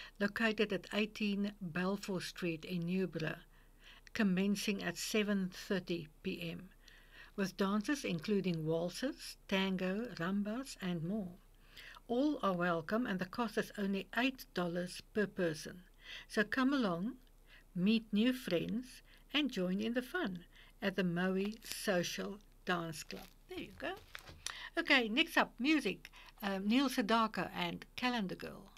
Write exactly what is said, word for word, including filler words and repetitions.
located at eighteen Balfour Street in Newborough, commencing at seven thirty p m, with dances including waltzes, tango, rumbas, and more. All are welcome, and the cost is only eight dollars per person. So come along, meet new friends, and join in the fun at the Maui Social Dance Club. There you go. Okay, next up, music. Um, Neil Sedaka and Calendar Girl.